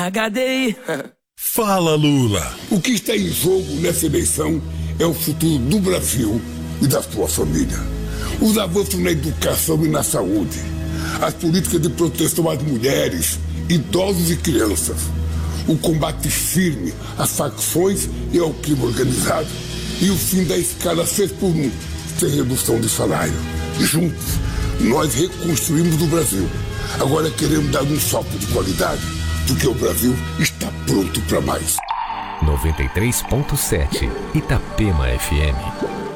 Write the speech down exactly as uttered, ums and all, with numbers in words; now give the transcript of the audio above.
H D I. Fala, Lula. O que está em jogo nessa eleição é o futuro do Brasil e da sua família. Os avanços na educação e na saúde, as políticas de proteção às mulheres, idosos e crianças, o combate firme às facções e ao crime organizado e o fim da escala seis por um, sem redução de salário. Juntos, nós reconstruímos o Brasil. Agora queremos dar um salto de qualidade, porque o Brasil está pronto para mais. noventa e três ponto sete Itapema F M.